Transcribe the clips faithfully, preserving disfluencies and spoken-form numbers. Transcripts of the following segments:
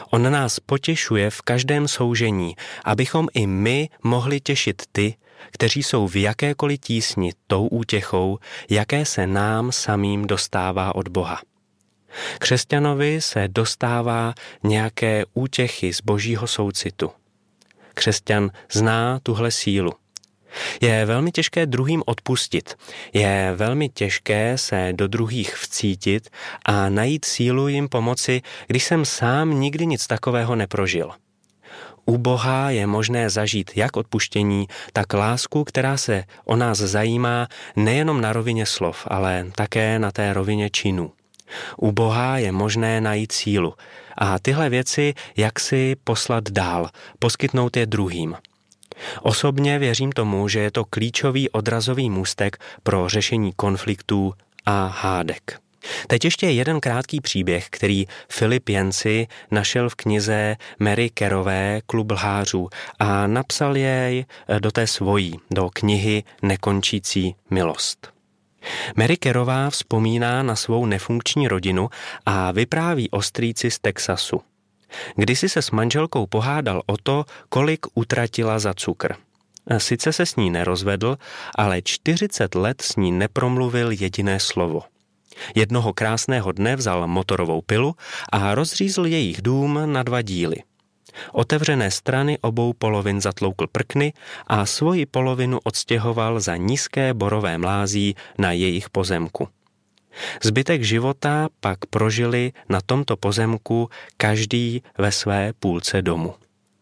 On nás potěšuje v každém soužení, abychom i my mohli těšit ty, kteří jsou v jakékoliv tísni tou útěchou, jaké se nám samým dostává od Boha. Křesťanovi se dostává nějaké útěchy z božího soucitu. Křesťan zná tuhle sílu. Je velmi těžké druhým odpustit, je velmi těžké se do druhých vcítit a najít sílu jim pomoci, když jsem sám nikdy nic takového neprožil. U Boha je možné zažít jak odpuštění, tak lásku, která se o nás zajímá nejenom na rovině slov, ale také na té rovině činů. U Boha je možné najít sílu a tyhle věci jak si poslat dál, poskytnout je druhým. Osobně věřím tomu, že je to klíčový odrazový můstek pro řešení konfliktů a hádek. Teď ještě jeden krátký příběh, který Filip Yancey našel v knize Mary Careyové Klub lhářů a napsal jej do té svojí, do knihy Nekončící milost. Mary Careyová vzpomíná na svou nefunkční rodinu a vypráví o strýci z Texasu. Kdysi se s manželkou pohádal o to, kolik utratila za cukr. Sice se s ní nerozvedl, ale čtyřicet let s ní nepromluvil jediné slovo. Jednoho krásného dne vzal motorovou pilu a rozřízl jejich dům na dva díly. Otevřené strany obou polovin zatloukl prkny a svoji polovinu odstěhoval za nízké borové mlází na jejich pozemku. Zbytek života pak prožili na tomto pozemku každý ve své půlce domu.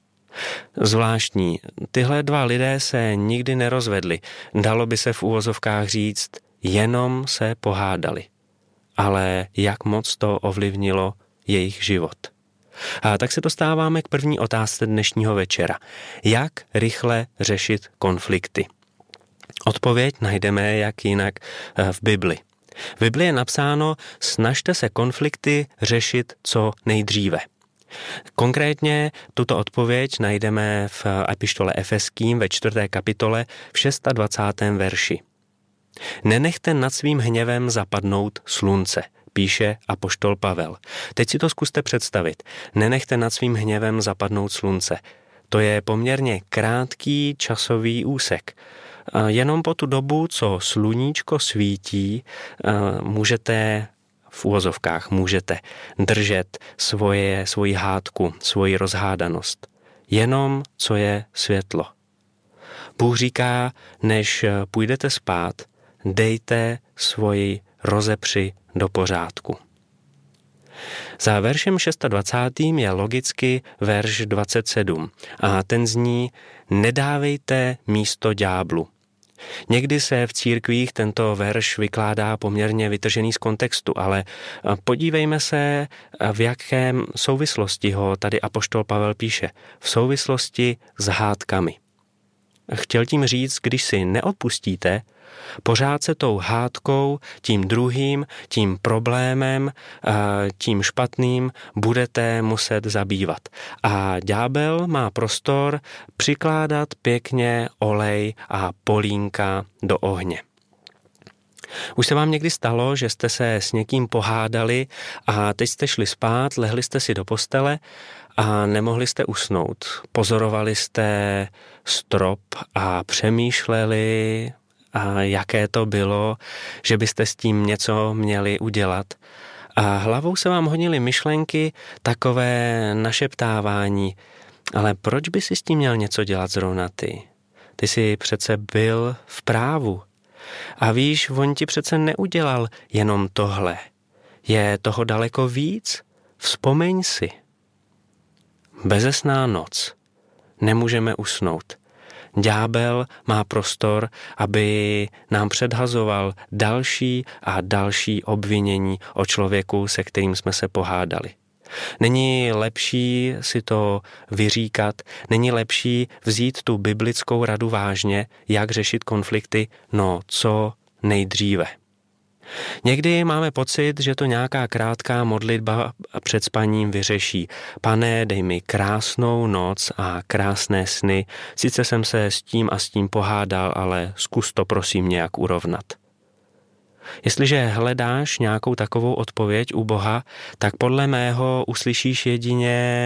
Zvláštní, tyhle dva lidé se nikdy nerozvedli, dalo by se v uvozovkách říct, jenom se pohádali. Ale jak moc to ovlivnilo jejich život. A tak se dostáváme k první otázce dnešního večera. Jak rychle řešit konflikty? Odpověď najdeme jak jinak v Bibli. V Bibli je napsáno, snažte se konflikty řešit co nejdříve. Konkrétně tuto odpověď najdeme v epištole Efeským ve čtvrté kapitole v dvacátém šestém verši. Nenechte nad svým hněvem zapadnout slunce, píše apoštol Pavel. Teď si to zkuste představit. Nenechte nad svým hněvem zapadnout slunce. To je poměrně krátký časový úsek. Jenom po tu dobu, co sluníčko svítí, můžete v uvozovkách můžete držet svoje, svoji hádku, svoji rozhádanost. Jenom co je světlo. Bůh říká, než půjdete spát, dejte svoji rozepři do pořádku. Za veršem dvacátým šestým je logicky verš dvacet sedm a ten zní nedávejte místo ďáblu. Někdy se v církvích tento verš vykládá poměrně vytržený z kontextu, ale podívejme se, v jakém souvislosti ho tady apoštol Pavel píše. V souvislosti s hádkami. Chtěl tím říct, když si neodpustíte, pořád se tou hádkou, tím druhým, tím problémem, tím špatným budete muset zabývat. A ďábel má prostor přikládat pěkně olej a polínka do ohně. Už se vám někdy stalo, že jste se s někým pohádali a teď jste šli spát, lehli jste si do postele a nemohli jste usnout. Pozorovali jste strop a přemýšleli, a jaké to bylo, že byste s tím něco měli udělat. A hlavou se vám honily myšlenky, takové našeptávání, ale proč by si s tím měl něco dělat zrovna ty? Ty jsi přece byl v právu. A víš, on ti přece neudělal jenom tohle. Je toho daleko víc? Vzpomeň si. Bezesná noc. Nemůžeme usnout. Ďábel má prostor, aby nám předhazoval další a další obvinění o člověku, se kterým jsme se pohádali. Není lepší si to vyříkat, není lepší vzít tu biblickou radu vážně, jak řešit konflikty, no co nejdříve. Někdy máme pocit, že to nějaká krátká modlitba před spaním vyřeší. Pane, dej mi krásnou noc a krásné sny. Sice jsem se s tím a s tím pohádal, ale zkus to prosím nějak urovnat. Jestliže hledáš nějakou takovou odpověď u Boha, tak podle mého uslyšíš jedině